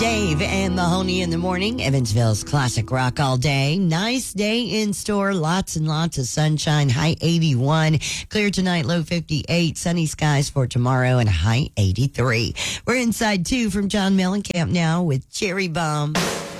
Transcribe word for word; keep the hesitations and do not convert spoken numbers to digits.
Dave and Mahoney in the morning. Evansville's classic rock all day. Nice day in store. Lots and lots of sunshine. High eighty-one. Clear tonight, low fifty-eight. Sunny skies for tomorrow and high eighty-three. We're inside two from John Mellencamp now with Cherry Bomb.